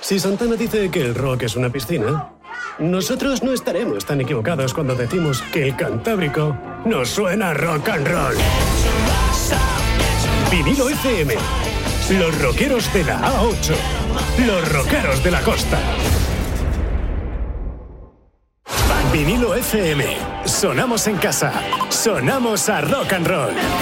Si Santana dice que el rock es una piscina, nosotros no estaremos tan equivocados cuando decimos que el Cantábrico nos suena rock and roll. Vinilo FM. Los rockeros de la A8. Los rockeros de la costa. Vinilo FM. Sonamos en casa. Sonamos a rock and roll.